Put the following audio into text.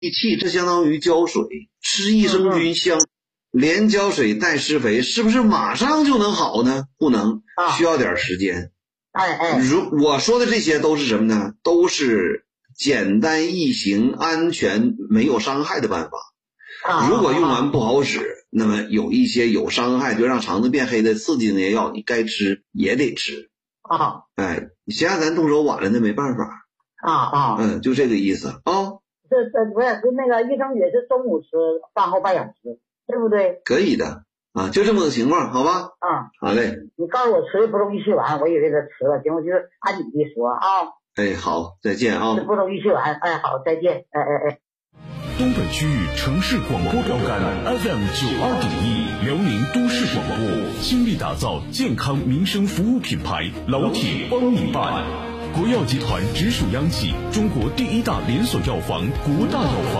气，这相当于浇水，吃益生菌香，连浇水带施肥，是不是马上就能好呢？不能，需要点时间。我说的这些都是什么呢？都是简单易行、安全、没有伤害的办法。如果用完不好使，那么有一些有伤害就让肠子变黑的刺激性的药，你该吃也得吃。谁让咱动手晚了，那没办法。就这个意思啊。 不是那个益生菌是中午吃，饭后半小时，对不对？ 可以的啊，就这么个情况，好吧？好嘞。 你告诉我吃不中益气丸，我以为他吃了，行，我就是按你的说啊。 好，再见啊。 不中益气丸，好，再见， 东北区域城市广播标杆 FM 92.1辽宁都市广播，倾力打造健康民生服务品牌，老铁帮你办。国药集团直属央企，中国第一大连锁药房国大药房。